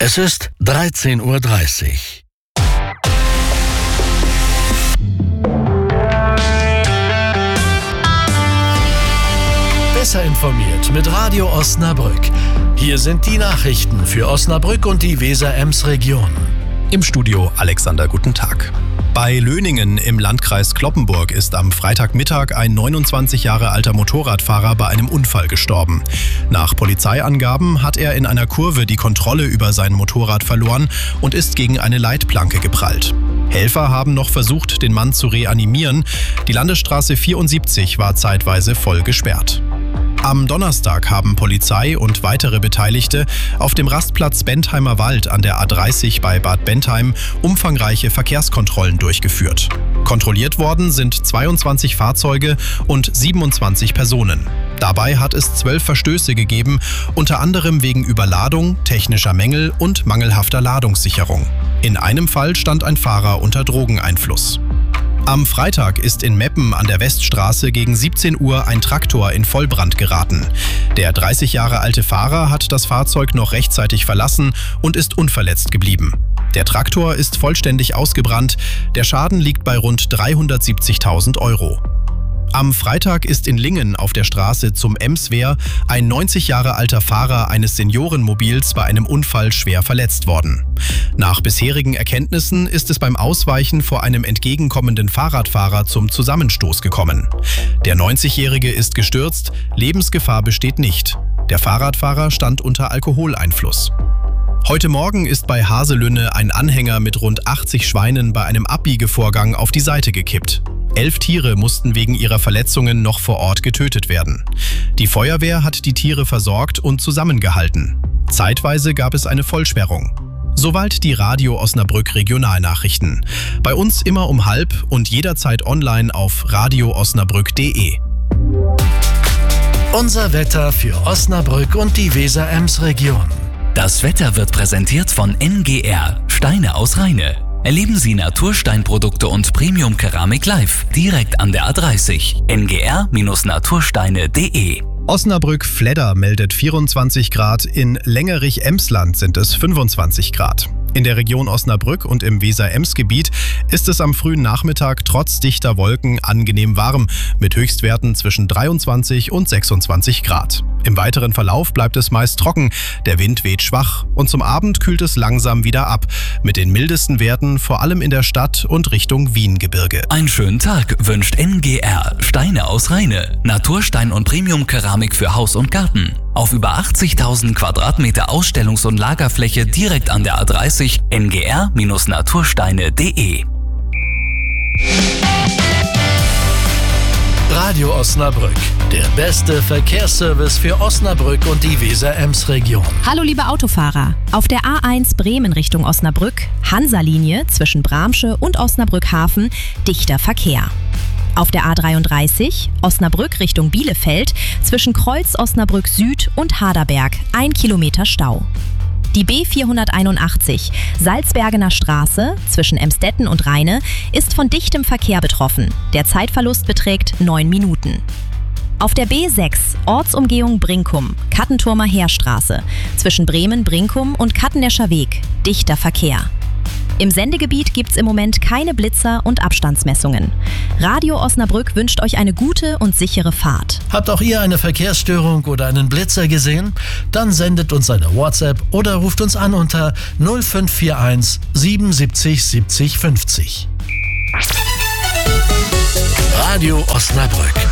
Es ist 13:30 Uhr. Besser informiert mit Radio Osnabrück. Hier sind die Nachrichten für Osnabrück und die Weser-Ems-Region. Im Studio Alexander, guten Tag. Bei Löningen im Landkreis Cloppenburg ist am Freitagmittag ein 29 Jahre alter Motorradfahrer bei einem Unfall gestorben. Nach Polizeiangaben hat er in einer Kurve die Kontrolle über sein Motorrad verloren und ist gegen eine Leitplanke geprallt. Helfer haben noch versucht, den Mann zu reanimieren. Die Landesstraße 74 war zeitweise voll gesperrt. Am Donnerstag haben Polizei und weitere Beteiligte auf dem Rastplatz Bentheimer Wald an der A30 bei Bad Bentheim umfangreiche Verkehrskontrollen durchgeführt. Kontrolliert worden sind 22 Fahrzeuge und 27 Personen. Dabei hat es 12 Verstöße gegeben, unter anderem wegen Überladung, technischer Mängel und mangelhafter Ladungssicherung. In einem Fall stand ein Fahrer unter Drogeneinfluss. Am Freitag ist in Meppen an der Weststraße gegen 17 Uhr ein Traktor in Vollbrand geraten. Der 30 Jahre alte Fahrer hat das Fahrzeug noch rechtzeitig verlassen und ist unverletzt geblieben. Der Traktor ist vollständig ausgebrannt. Der Schaden liegt bei rund 370.000 Euro. Am Freitag ist in Lingen auf der Straße zum Emswehr ein 90 Jahre alter Fahrer eines Seniorenmobils bei einem Unfall schwer verletzt worden. Nach bisherigen Erkenntnissen ist es beim Ausweichen vor einem entgegenkommenden Fahrradfahrer zum Zusammenstoß gekommen. Der 90-Jährige ist gestürzt, Lebensgefahr besteht nicht. Der Fahrradfahrer stand unter Alkoholeinfluss. Heute Morgen ist bei Haselünne ein Anhänger mit rund 80 Schweinen bei einem Abbiegevorgang auf die Seite gekippt. 11 Tiere mussten wegen ihrer Verletzungen noch vor Ort getötet werden. Die Feuerwehr hat die Tiere versorgt und zusammengehalten. Zeitweise gab es eine Vollsperrung. Soweit die Radio Osnabrück Regionalnachrichten. Bei uns immer um 12:30 und jederzeit online auf radioosnabrück.de. Unser Wetter für Osnabrück und die Weser-Ems-Region. Das Wetter wird präsentiert von NGR, Steine aus Rheine. Erleben Sie Natursteinprodukte und Premium-Keramik live, direkt an der A30. ngr-natursteine.de. Osnabrück-Fledder meldet 24 Grad, in Längerich-Emsland sind es 25 Grad. In der Region Osnabrück und im Weser-Ems-Gebiet ist es am frühen Nachmittag trotz dichter Wolken angenehm warm, mit Höchstwerten zwischen 23 und 26 Grad. Im weiteren Verlauf bleibt es meist trocken, der Wind weht schwach und zum Abend kühlt es langsam wieder ab, mit den mildesten Werten vor allem in der Stadt und Richtung Wiengebirge. Einen schönen Tag wünscht NGR, Steine aus Rheine, Naturstein und Premium-Keramik für Haus und Garten. Auf über 80.000 Quadratmeter Ausstellungs- und Lagerfläche direkt an der A30, ngr-natursteine.de. Radio Osnabrück, der beste Verkehrsservice für Osnabrück und die Weser-Ems-Region. Hallo liebe Autofahrer, auf der A1 Bremen Richtung Osnabrück, Hansa-Linie zwischen Bramsche und Osnabrück-Hafen, dichter Verkehr. Auf der A33 Osnabrück Richtung Bielefeld zwischen Kreuz Osnabrück Süd und Haderberg 1 Kilometer Stau. Die B481 Salzbergener Straße zwischen Emstetten und Rheine ist von dichtem Verkehr betroffen. Der Zeitverlust beträgt 9 Minuten. Auf der B6 Ortsumgehung Brinkum, Kattenturmer Heerstraße zwischen Bremen-Brinkum und Kattenescher Weg, dichter Verkehr. Im Sendegebiet gibt's im Moment keine Blitzer und Abstandsmessungen. Radio Osnabrück wünscht euch eine gute und sichere Fahrt. Habt auch ihr eine Verkehrsstörung oder einen Blitzer gesehen? Dann sendet uns eine WhatsApp oder ruft uns an unter 0541 77 70 50. Radio Osnabrück.